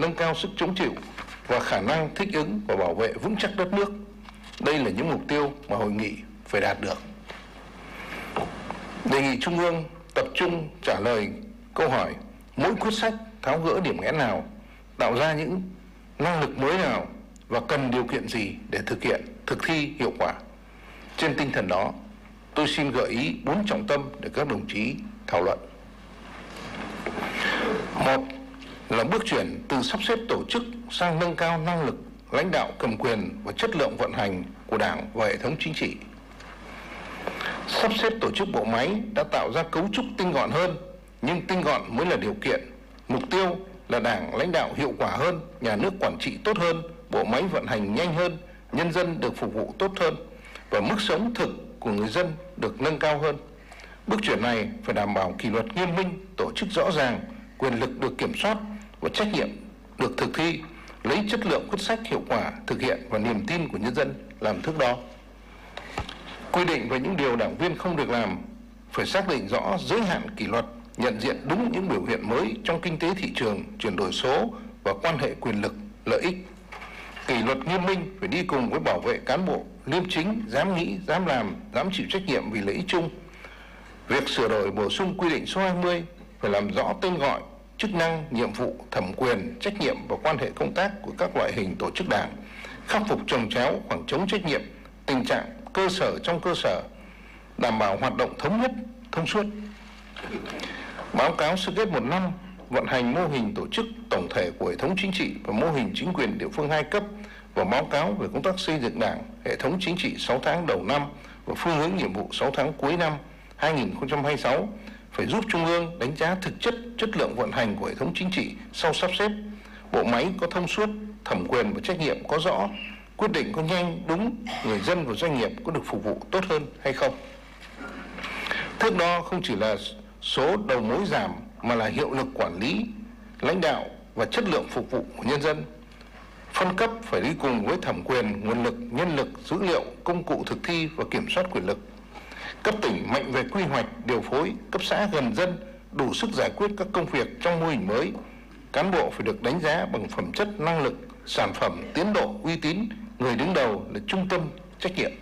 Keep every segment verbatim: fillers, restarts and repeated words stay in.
nâng cao sức chống chịu và khả năng thích ứng và bảo vệ vững chắc đất nước. Đây là những mục tiêu mà hội nghị phải đạt được. Đề nghị Trung ương tập trung trả lời câu hỏi mỗi quyết sách tháo gỡ điểm nghẽn nào, tạo ra những năng lực mới nào và cần điều kiện gì để thực hiện, thực thi hiệu quả. Trên tinh thần đó, tôi xin gợi ý bốn trọng tâm để các đồng chí thảo luận. Một là bước chuyển từ sắp xếp tổ chức sang nâng cao năng lực lãnh đạo cầm quyền và chất lượng vận hành của Đảng và hệ thống chính trị. Sắp xếp tổ chức bộ máy đã tạo ra cấu trúc tinh gọn hơn, nhưng tinh gọn mới là điều kiện. Mục tiêu là Đảng lãnh đạo hiệu quả hơn, nhà nước quản trị tốt hơn, bộ máy vận hành nhanh hơn, nhân dân được phục vụ tốt hơn và mức sống thực của người dân được nâng cao hơn. Bước chuyển này phải đảm bảo kỷ luật nghiêm minh, tổ chức rõ ràng, quyền lực được kiểm soát và trách nhiệm được thực thi, lấy chất lượng quyết sách hiệu quả thực hiện và niềm tin của nhân dân làm thước đo. Quy định về những điều đảng viên không được làm, phải xác định rõ giới hạn kỷ luật, nhận diện đúng những biểu hiện mới trong kinh tế thị trường, chuyển đổi số và quan hệ quyền lực, lợi ích. Kỷ luật nghiêm minh phải đi cùng với bảo vệ cán bộ liêm chính, dám nghĩ, dám làm, dám chịu trách nhiệm vì lợi ích chung. Việc sửa đổi bổ sung quy định số hai mươi phải làm rõ tên gọi, chức năng, nhiệm vụ, thẩm quyền, trách nhiệm và quan hệ công tác của các loại hình tổ chức đảng, khắc phục chồng chéo, khoảng trống trách nhiệm, tình trạng cơ sở trong cơ sở, đảm bảo hoạt động thống nhất, thông suốt. Báo cáo sơ kết một năm vận hành mô hình tổ chức tổng thể của hệ thống chính trị và mô hình chính quyền địa phương hai cấp và báo cáo về công tác xây dựng đảng, hệ thống chính trị sáu tháng đầu năm và phương hướng nhiệm vụ sáu tháng cuối năm hai nghìn không trăm hai mươi sáu phải giúp Trung ương đánh giá thực chất chất lượng vận hành của hệ thống chính trị sau sắp xếp, bộ máy có thông suốt, thẩm quyền và trách nhiệm có rõ, quyết định có nhanh, đúng, người dân và doanh nghiệp có được phục vụ tốt hơn hay không. Thước đo không chỉ là số đầu mối giảm mà là hiệu lực quản lý, lãnh đạo và chất lượng phục vụ của nhân dân. Phân cấp phải đi cùng với thẩm quyền, nguồn lực, nhân lực, dữ liệu, công cụ thực thi và kiểm soát quyền lực. Cấp tỉnh mạnh về quy hoạch, điều phối, cấp xã gần dân, đủ sức giải quyết các công việc trong mô hình mới. Cán bộ phải được đánh giá bằng phẩm chất, năng lực, sản phẩm, tiến độ, uy tín, người đứng đầu là trung tâm, trách nhiệm.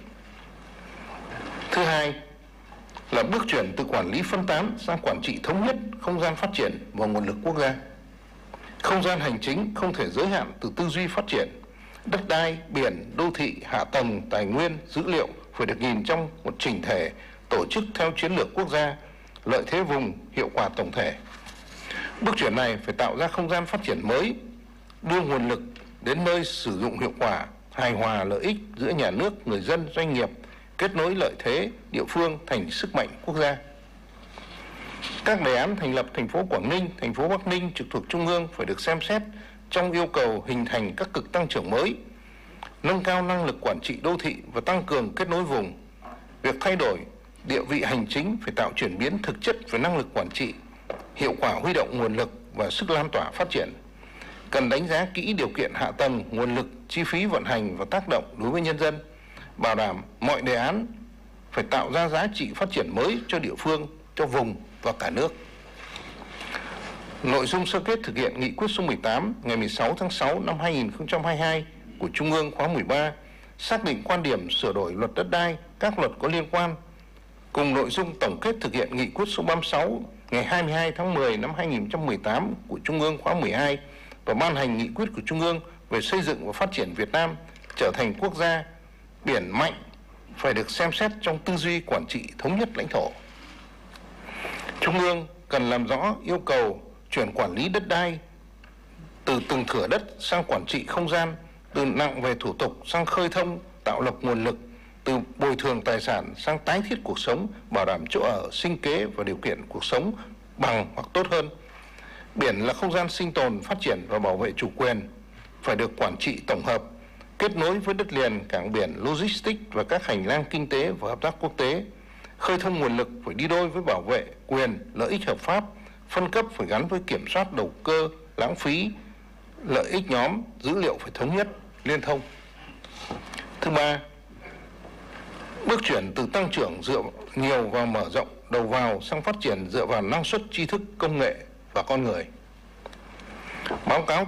Thứ hai là bước chuyển từ quản lý phân tán sang quản trị thống nhất, không gian phát triển và nguồn lực quốc gia. Không gian hành chính không thể giới hạn từ tư duy phát triển. Đất đai, biển, đô thị, hạ tầng, tài nguyên, dữ liệu phải được nhìn trong một chỉnh thể, tổ chức theo chiến lược quốc gia, lợi thế vùng, hiệu quả tổng thể. Bước chuyển này phải tạo ra không gian phát triển mới, đưa nguồn lực đến nơi sử dụng hiệu quả, hài hòa lợi ích giữa nhà nước, người dân, doanh nghiệp, kết nối lợi thế địa phương thành sức mạnh quốc gia. Các đề án thành lập thành phố Quảng Ninh, thành phố Bắc Ninh trực thuộc Trung ương phải được xem xét trong yêu cầu hình thành các cực tăng trưởng mới, nâng cao năng lực quản trị đô thị và tăng cường kết nối vùng. Việc thay đổi địa vị hành chính phải tạo chuyển biến thực chất về năng lực quản trị, hiệu quả huy động nguồn lực và sức lan tỏa phát triển. Cần đánh giá kỹ điều kiện hạ tầng, nguồn lực, chi phí vận hành và tác động đối với nhân dân, bảo đảm mọi đề án phải tạo ra giá trị phát triển mới cho địa phương, cho vùng và cả nước. Nội dung sơ kết thực hiện nghị quyết số mười tám ngày mười sáu tháng sáu năm hai nghìn không trăm hai mươi hai của Trung ương khóa mười ba xác định quan điểm sửa đổi luật đất đai, các luật có liên quan, cùng nội dung tổng kết thực hiện nghị quyết số ba mươi sáu ngày hai mươi hai tháng mười năm hai nghìn không trăm mười tám của Trung ương khóa mười hai và ban hành nghị quyết của Trung ương về xây dựng và phát triển Việt Nam trở thành quốc gia biển mạnh phải được xem xét trong tư duy quản trị thống nhất lãnh thổ. Trung ương cần làm rõ yêu cầu chuyển quản lý đất đai từ từng thửa đất sang quản trị không gian, từ nặng về thủ tục sang khơi thông, tạo lập nguồn lực, từ bồi thường tài sản sang tái thiết cuộc sống, bảo đảm chỗ ở, sinh kế và điều kiện cuộc sống bằng hoặc tốt hơn. Biển là không gian sinh tồn, phát triển và bảo vệ chủ quyền, phải được quản trị tổng hợp, kết nối với đất liền, cảng biển, logistics và các hành lang kinh tế và hợp tác quốc tế. Khơi thông nguồn lực phải đi đôi với bảo vệ quyền, lợi ích hợp pháp, phân cấp phải gắn với kiểm soát đầu cơ, lãng phí, lợi ích nhóm, dữ liệu phải thống nhất, liên thông. Thứ ba, bước chuyển từ tăng trưởng dựa nhiều vào mở rộng đầu vào sang phát triển dựa vào năng suất, tri thức, công nghệ và con người. Báo cáo